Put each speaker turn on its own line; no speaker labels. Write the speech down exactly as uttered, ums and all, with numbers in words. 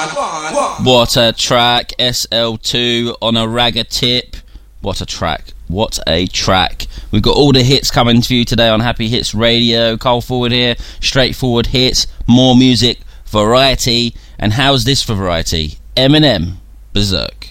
What a track. S L two on a ragga tip. What a track. What a track. We've got all the hits coming to you today on Happy Hits Radio. Carl Forward here. Straightforward hits. More music. Variety. And how's this for variety? Eminem. Berserk.